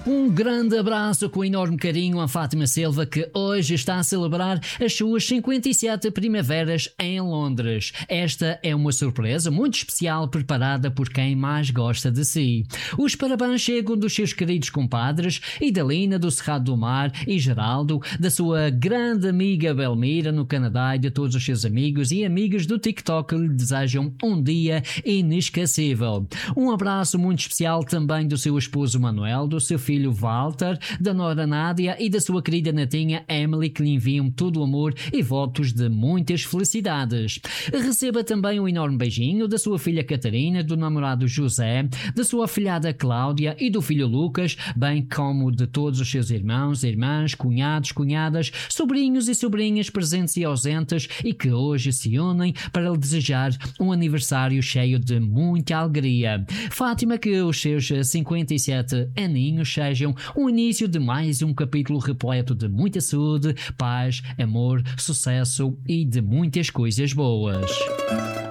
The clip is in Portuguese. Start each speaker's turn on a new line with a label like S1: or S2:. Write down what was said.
S1: Um grande abraço com enorme carinho a Fátima Silva, que hoje está a celebrar as suas 57 primaveras em Londres. Esta é uma surpresa muito especial preparada por quem mais gosta de si. Os parabéns chegam dos seus queridos compadres, Idalina do Cerrado do Mar e Geraldo, da sua grande amiga Belmira no Canadá e de todos os seus amigos e amigas do TikTok que lhe desejam um dia inesquecível. Um abraço muito especial também do seu esposo Manuel, do seu filho Walter, da nora Nádia e da sua querida netinha Emily, que lhe enviam todo o amor e votos de muitas felicidades. Receba também um enorme beijinho da sua filha Catarina, do namorado José, da sua afilhada Cláudia e do filho Lucas, bem como de todos os seus irmãos, irmãs, cunhados, cunhadas, sobrinhos e sobrinhas presentes e ausentes e que hoje se unem para lhe desejar um aniversário cheio de muita alegria. Fátima, que os seus 57 aninhos sejam o início de mais um capítulo repleto de muita saúde, paz, amor, sucesso e de muitas coisas boas.